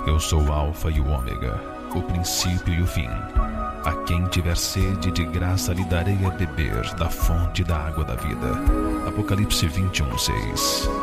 Eu sou o Alfa e o Ômega, o princípio e o fim. A quem tiver sede, de graça lhe darei a beber da fonte da água da vida. Apocalipse 21:6.